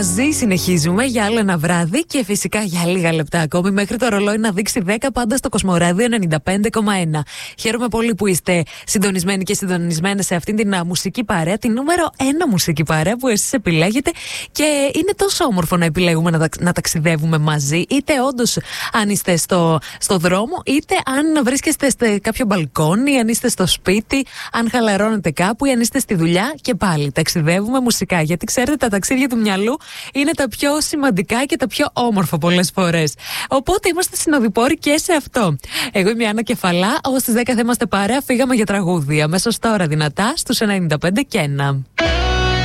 Μαζί συνεχίζουμε για άλλο ένα βράδυ και φυσικά για λίγα λεπτά ακόμη μέχρι το ρολόι να δείξει 10 πάντα στο Κοσμοράδιο 95,1. Χαίρομαι πολύ που είστε συντονισμένοι και συντονισμένες σε αυτήν την μουσική παρέα, την νούμερο 1 μουσική παρέα που εσείς επιλέγετε, και είναι τόσο όμορφο να επιλέγουμε να ταξιδεύουμε μαζί, είτε όντως αν είστε στο δρόμο, είτε αν βρίσκεστε σε κάποιο μπαλκόνι, αν είστε στο σπίτι, αν χαλαρώνετε κάπου ή αν είστε στη δουλειά. Και πάλι ταξιδεύουμε μουσικά, γιατί ξέρετε, τα ταξίδια του μυαλού είναι τα πιο σημαντικά και τα πιο όμορφα πολλές φορές. Οπότε είμαστε συνοδοιπόροι και σε αυτό. Εγώ είμαι η Άννα Κεφαλά. Ως τις 10 θα είμαστε παρέα. Φύγαμε για τραγούδια. Αμέσως τώρα δυνατά στους 95 και 1.